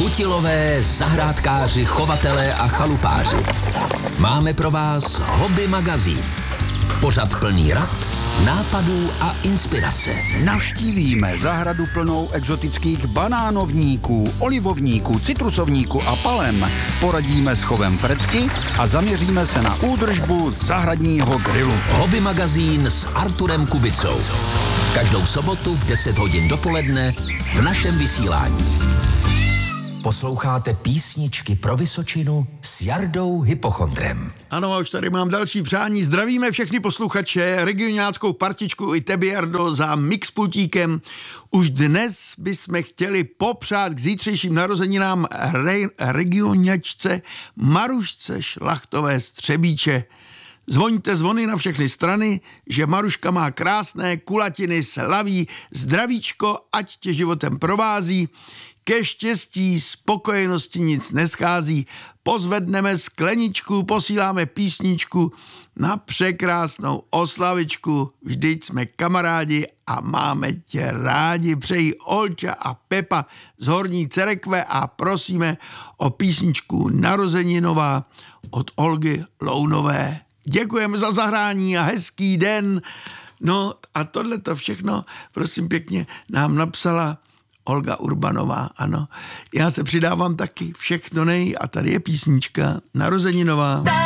Kutilové, zahrádkáři, chovatelé a chalupáři. Máme pro vás Hobby magazín. Pořad plný rad, nápadů a inspirace. Navštívíme zahradu plnou exotických banánovníků, olivovníků, citrusovníků a palem. Poradíme s chovem fretky a zaměříme se na údržbu zahradního grilu. Hobby magazín s Arturem Kubicou. Každou sobotu v 10 hodin dopoledne v našem vysílání. Posloucháte písničky pro Vysočinu s Jardou Hypochondrem. Ano, a už tady mám další přání. Zdravíme všechny posluchače, regionáckou partičku i tebe, Jardo, za mixpultíkem. Už dnes bychom chtěli popřát k zítřejším narozeninám regionačce Marušce Šlachtové Střebíče. Zvoňte zvony na všechny strany, že Maruška má krásné kulatiny, slaví, zdravíčko, ať tě životem provází, ke štěstí, spokojenosti nic neschází, pozvedneme skleničku, posíláme písničku na překrásnou oslavičku, vždyť jsme kamarádi a máme tě rádi, přejí Olča a Pepa z Horní Cerekve a prosíme o písničku Narozeninová od Olgy Lounové. Děkujeme za zahrání a hezký den. No a tohleto všechno, prosím pěkně, nám napsala Olga Urbanová, ano. Já se přidávám taky, všechno nej a tady je písnička Narozeninová.